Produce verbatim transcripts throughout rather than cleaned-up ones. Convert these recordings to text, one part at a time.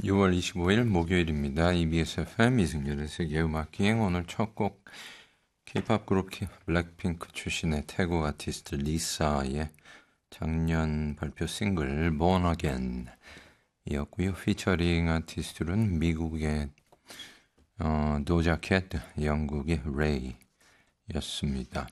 유월 이십오일 목요일입니다. 이비에스 에프엠 이승열의 세계음악기행 오늘 첫 곡 K-팝 그룹 블랙핑크 출신의 태국 아티스트 리사의 작년 발표 싱글 Born Again 이었고요. 피처링 아티스트는 미국의 어, 도자켓, 영국의 레이였습니다.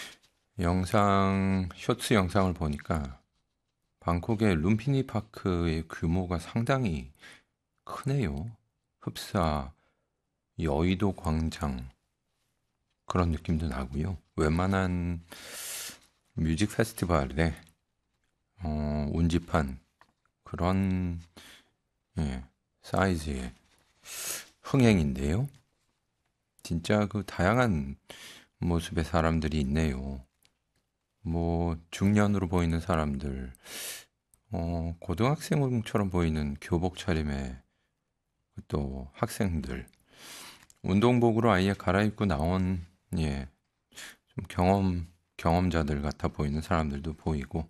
영상, 쇼츠 영상을 보니까 방콕의 룸피니 파크의 규모가 상당히 크네요. 흡사, 여의도 광장 그런 느낌도 나고요. 웬만한 뮤직 페스티벌에 어, 운집한 그런 예, 사이즈의 흥행인데요. 진짜 그 다양한 모습의 사람들이 있네요. 뭐 중년으로 보이는 사람들, 어, 고등학생처럼 보이는 교복 차림의 또 학생들, 운동복으로 아예 갈아입고 나온 예, 좀 경험 경험자들 같아 보이는 사람들도 보이고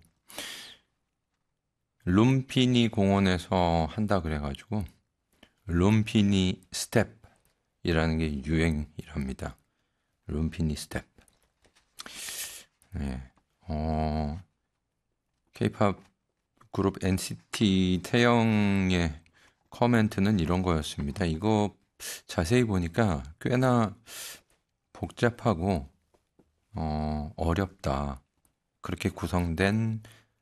룸피니 공원에서 한다 그래가지고 룸피니 스텝이라는 게 유행이랍니다. 룸피니 스텝. 네, 어, K-팝 그룹 엔시티 태영의 커멘트는 이런 거였습니다. 이거 자세히 보니까 꽤나 복잡하고 어, 어렵다. 그렇게 구성된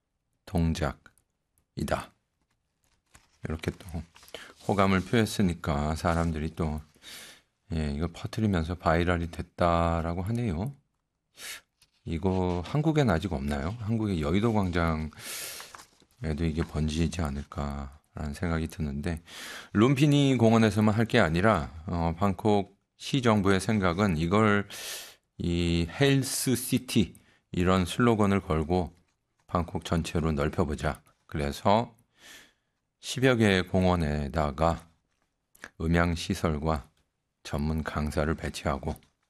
동작이다. 이렇게 또 호감을 표했으니까 사람들이 또 예, 이걸 퍼뜨리면서 바이럴이 됐다라고 하네요. 이거 한국엔 아직 없나요? 한국의 여의도 광장에도 이게 번지지 않을까라는 생각이 드는데 룸피니 공원에서만 할 게 아니라 어, 방콕 시정부의 생각은 이걸 이 헬스 시티 이런 슬로건을 걸고 방콕 전체로 넓혀보자. 그래서 십여 개의 공원에다가 음향시설과 전문 강사를 배치하고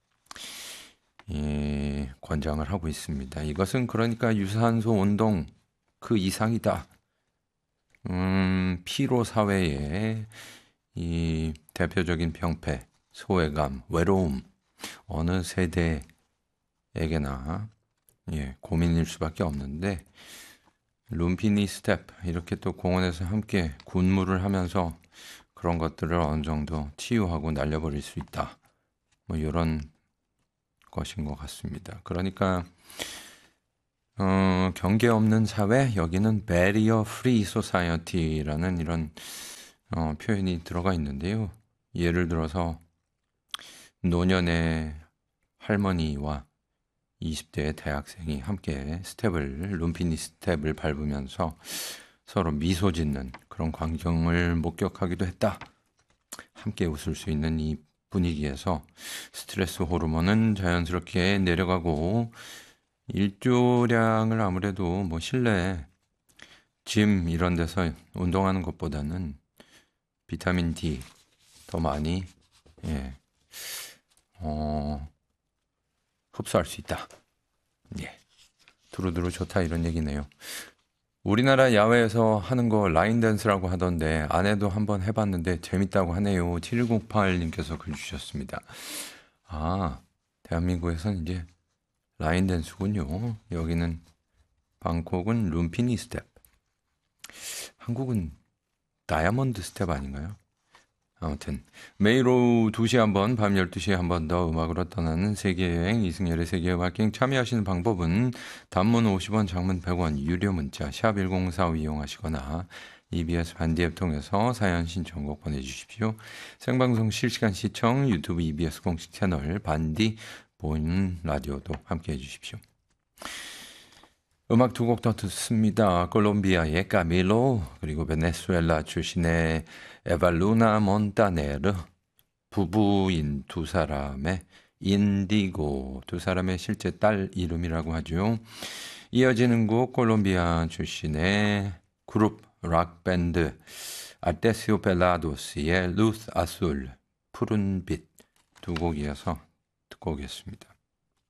예, 권장을 하고 있습니다. 이것은 그러니까 유산소 운동 그 이상이다. 음, 피로 사회의 이 대표적인 병폐, 소외감, 외로움 어느 세대에게나 예, 고민일 수밖에 없는데 룸피니 스텝 이렇게 또 공원에서 함께 군무를 하면서 그런 것들을 어느 정도 치유하고 날려버릴 수 있다. 뭐 이런 것인 것 같습니다. 그러니까 어, 경계 없는 사회 여기는 Barrier Free Society라는 이런 어, 표현이 들어가 있는데요. 예를 들어서 노년의 할머니와 이십 대의 대학생이 함께 스텝을 룸피니 스텝을 밟으면서 서로 미소 짓는 그런 광경을 목격하기도 했다. 함께 웃을 수 있는 이 분위기에서 스트레스 호르몬은 자연스럽게 내려가고 일조량을 아무래도 뭐 실내 짐 이런 데서 운동하는 것보다는 비타민 D 더 많이 예, 어, 흡수할 수 있다. 예, 두루두루 좋다 이런 얘기네요. 우리나라 야외에서 하는 거 라인 댄스라고 하던데 아내도 한번 해봤는데 재밌다고 하네요. 칠일공팔님께서 글 주셨습니다. 아, 대한민국에서는 이제 라인 댄스군요. 여기는 방콕은 룸피니 스텝. 한국은 다이아몬드 스텝 아닌가요? 아무튼 매일 오후 두 시에 한 번, 밤 열두 시에 한 번 더 음악으로 떠나는 세계여행 이승열의 세계음악여행 참여하시는 방법은 단문 오십 원, 장문 백 원, 유료 문자 샵 일공사오 이용하시거나 이비에스 반디앱 통해서 사연 신청곡 보내주십시오. 생방송 실시간 시청 유튜브 이비에스 공식 채널 반디 보이는 라디오도 함께해 주십시오. 음악 두 곡 더 듣습니다. 콜롬비아의 까밀로 그리고 베네수엘라 출신의 에발루나 몬타네르 부부인 두 사람의 인디고 두 사람의 실제 딸 이름이라고 하죠. 이어지는 곡 콜롬비아 출신의 그룹 락밴드 아테시오 펠라도스의 루스 아술 푸른 빛 두 곡 이어서 듣고 오겠습니다.